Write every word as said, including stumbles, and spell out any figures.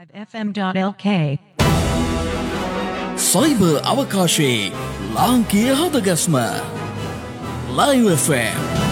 F M dot L K cyber අවකාශයේ ලාංකීය හදගස්ම Live F M